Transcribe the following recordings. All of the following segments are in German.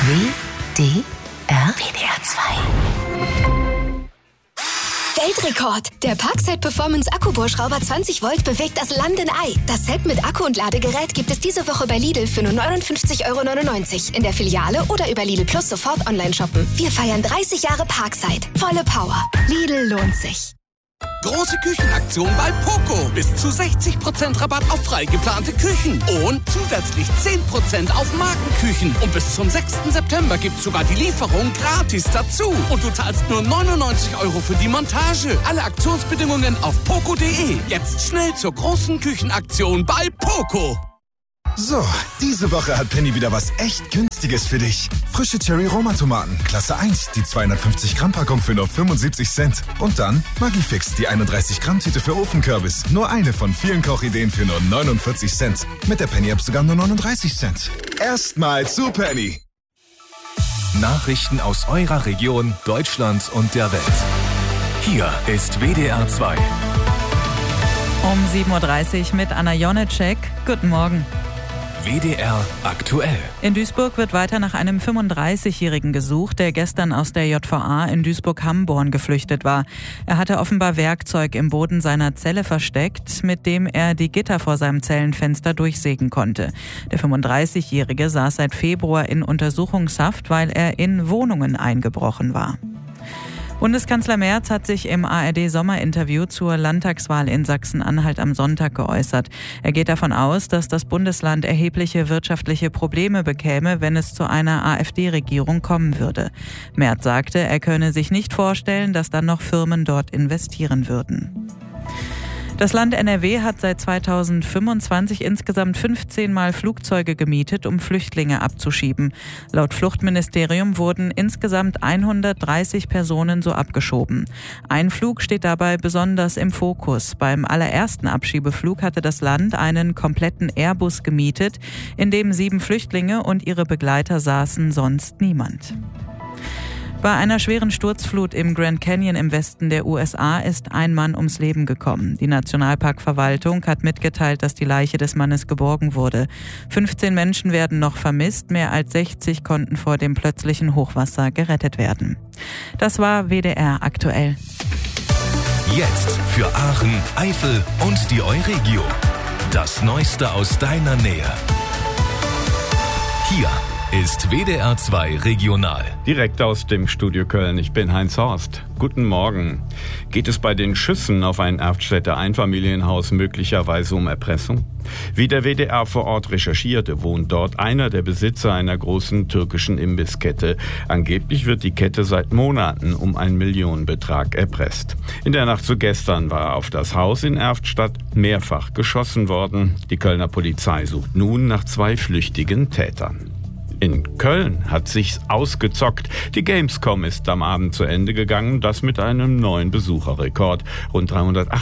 WDR 2. Weltrekord! Der Parkside Performance Akkubohrschrauber 20 Volt bewegt das Landenei. Das Set mit Akku und Ladegerät gibt es diese Woche bei Lidl für nur 59,99 € in der Filiale oder über Lidl Plus sofort online shoppen. Wir feiern 30 Jahre Parkside. Volle Power. Lidl lohnt sich. Große Küchenaktion bei Poco. Bis zu 60% Rabatt auf frei geplante Küchen. Und zusätzlich 10% auf Markenküchen. Und bis zum 6. September gibt's sogar die Lieferung gratis dazu. Und du zahlst nur 99 € für die Montage. Alle Aktionsbedingungen auf poco.de. Jetzt schnell zur großen Küchenaktion bei Poco. So, diese Woche hat Penny wieder was echt Günstiges für dich. Frische Cherry-Roma-Tomaten, Klasse 1, die 250-Gramm-Packung für nur 75 Cent. Und dann Maggi-Fix, die 31-Gramm-Tüte für Ofenkürbis. Nur eine von vielen Kochideen für nur 49 Cent. Mit der Penny-App sogar nur 39 Cent. Erstmal zu Penny. Nachrichten aus eurer Region, Deutschland und der Welt. Hier ist WDR 2. Um 7.30 Uhr mit Anna Jonitschek. Guten Morgen. WDR aktuell. In Duisburg wird weiter nach einem 35-Jährigen gesucht, der gestern aus der JVA in Duisburg-Hamborn geflüchtet war. Er hatte offenbar Werkzeug im Boden seiner Zelle versteckt, mit dem er die Gitter vor seinem Zellenfenster durchsägen konnte. Der 35-Jährige saß seit Februar in Untersuchungshaft, weil er in Wohnungen eingebrochen war. Bundeskanzler Merz hat sich im ARD-Sommerinterview zur Landtagswahl in Sachsen-Anhalt am Sonntag geäußert. Er geht davon aus, dass das Bundesland erhebliche wirtschaftliche Probleme bekäme, wenn es zu einer AfD-Regierung kommen würde. Merz sagte, er könne sich nicht vorstellen, dass dann noch Firmen dort investieren würden. Das Land NRW hat seit 2025 insgesamt 15 Mal Flugzeuge gemietet, um Flüchtlinge abzuschieben. Laut Fluchtministerium wurden insgesamt 130 Personen so abgeschoben. Ein Flug steht dabei besonders im Fokus. Beim allerersten Abschiebeflug hatte das Land einen kompletten Airbus gemietet, in dem 7 Flüchtlinge und ihre Begleiter saßen, sonst niemand. Bei einer schweren Sturzflut im Grand Canyon im Westen der USA ist ein Mann ums Leben gekommen. Die Nationalparkverwaltung hat mitgeteilt, dass die Leiche des Mannes geborgen wurde. 15 Menschen werden noch vermisst, mehr als 60 konnten vor dem plötzlichen Hochwasser gerettet werden. Das war WDR aktuell. Jetzt für Aachen, Eifel und die Euregio. Das Neueste aus deiner Nähe. Hier ist WDR 2 Regional. Direkt aus dem Studio Köln, ich bin Heinz Horst. Guten Morgen. Geht es bei den Schüssen auf ein Erftstädter Einfamilienhaus möglicherweise um Erpressung? Wie der WDR vor Ort recherchierte, wohnt dort einer der Besitzer einer großen türkischen Imbisskette. Angeblich wird die Kette seit Monaten um einen Millionenbetrag erpresst. In der Nacht zu gestern war auf das Haus in Erftstadt mehrfach geschossen worden. Die Kölner Polizei sucht nun nach 2 flüchtigen Tätern. In Köln hat sich's ausgezockt. Die Gamescom ist am Abend zu Ende gegangen, das mit einem neuen Besucherrekord. Rund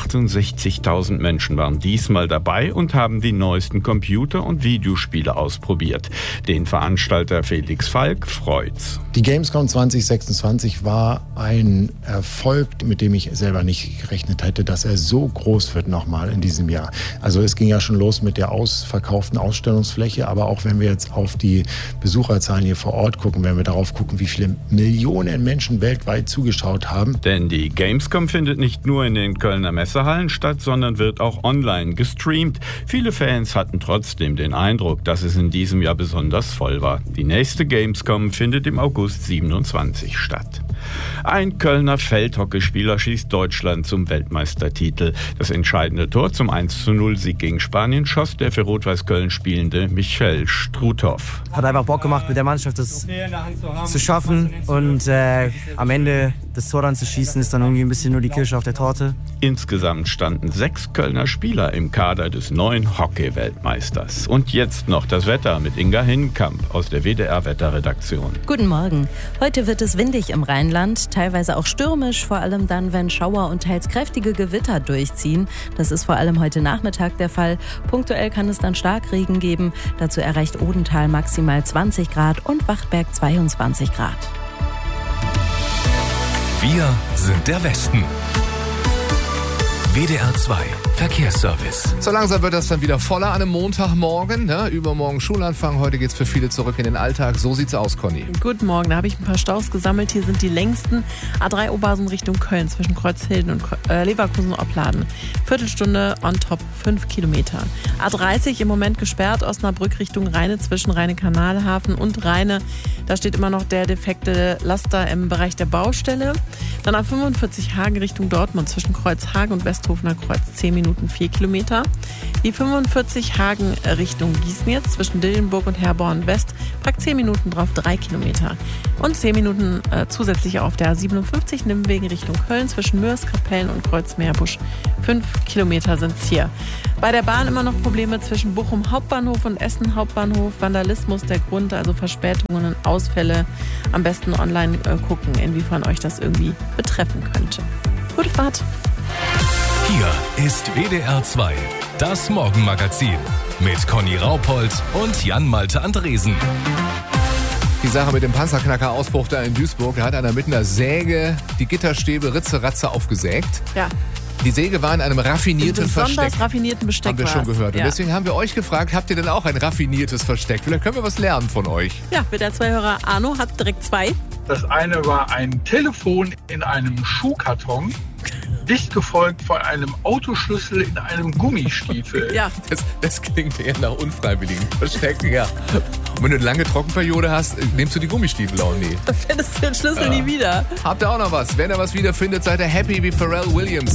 368.000 Menschen waren diesmal dabei und haben die neuesten Computer- und Videospiele ausprobiert. Den Veranstalter Felix Falk freut's. Die Gamescom 2026 war ein Erfolg, mit dem ich selber nicht gerechnet hätte, dass er so groß wird nochmal in diesem Jahr. Also es ging ja schon los mit der ausverkauften Ausstellungsfläche, aber auch wenn wir jetzt auf die Besucherzahlen hier vor Ort gucken, wenn wir darauf gucken, wie viele Millionen Menschen weltweit zugeschaut haben. Denn die Gamescom findet nicht nur in den Kölner Messehallen statt, sondern wird auch online gestreamt. Viele Fans hatten trotzdem den Eindruck, dass es in diesem Jahr besonders voll war. Die nächste Gamescom findet im August 27 statt. Ein Kölner Feldhockeyspieler schießt Deutschland zum Weltmeistertitel. Das entscheidende Tor zum 1:0-Sieg gegen Spanien schoss der für Rot-Weiß Köln spielende Michel Struthoff. Hat einfach Bock gemacht, mit der Mannschaft das zu schaffen und am Ende das Tor dann zu schießen, ist dann irgendwie ein bisschen nur die Kirsche auf der Torte. Insgesamt standen 6 Kölner Spieler im Kader des neuen Hockey-Weltmeisters. Und jetzt noch das Wetter mit Inga Hinkamp aus der WDR-Wetterredaktion. Guten Morgen. Heute wird es windig im Rheinland, teilweise auch stürmisch, vor allem dann, wenn Schauer und teils kräftige Gewitter durchziehen. Das ist vor allem heute Nachmittag der Fall. Punktuell kann es dann Starkregen geben. Dazu erreicht Odenthal maximal 20 Grad und Wachtberg 22 Grad. Wir sind der Westen. WDR 2 Verkehrsservice. So langsam wird das dann wieder voller an einem Montagmorgen. Ne? Übermorgen Schulanfang. Heute geht's für viele zurück in den Alltag. So sieht's aus, Conny. Guten Morgen, da habe ich ein paar Staus gesammelt. Hier sind die längsten. A3 Oberhausen Richtung Köln zwischen Kreuzhilden und Leverkusen und Opladen. Viertelstunde on top, 5 Kilometer. A30 im Moment gesperrt, Osnabrück Richtung Rheine zwischen Rheine-Kanalhafen und Rheine. Da steht immer noch der defekte Laster im Bereich der Baustelle. Dann A45 Hagen Richtung Dortmund zwischen Kreuzhagen und Westhofener Kreuz 10 Minuten 4 Kilometer. Die 45 Hagen Richtung Gießen jetzt zwischen Dillenburg und Herborn West, packt 10 Minuten drauf, 3 Kilometer. Und 10 Minuten zusätzlich auf der A57 Nimwegen Richtung Köln zwischen Mörs, Kapellen und Kreuzmeerbusch. 5 Kilometer sind es hier. Bei der Bahn immer noch Probleme zwischen Bochum Hauptbahnhof und Essen Hauptbahnhof. Vandalismus der Grund, also Verspätungen und Ausfälle. Am besten online gucken, inwiefern euch das irgendwie betreffen könnte. Gute Fahrt. Hier ist WDR 2, das Morgenmagazin mit Conny Raupold und Jan-Malte Andresen. Die Sache mit dem Panzerknacker-Ausbruch da in Duisburg, da hat einer mit einer Säge die Gitterstäbe ritze-ratze aufgesägt. Ja. Die Säge war in einem raffinierten Versteck. Besonders raffinierten Besteck. Haben wir schon gehört. Ja. Und deswegen haben wir euch gefragt, habt ihr denn auch ein raffiniertes Versteck? Vielleicht können wir was lernen von euch. Ja, WDR 2-Hörer Arno hat direkt 2. Das eine war ein Telefon in einem Schuhkarton, dicht gefolgt von einem Autoschlüssel in einem Gummistiefel. Ja. Das klingt eher nach unfreiwilligen Verstecken, ja. Und wenn du eine lange Trockenperiode hast, nimmst du die Gummistiefel auch nie. Da findest du den Schlüssel nie wieder. Habt ihr auch noch was? Wenn ihr was wiederfindet, seid ihr happy wie Pharrell Williams.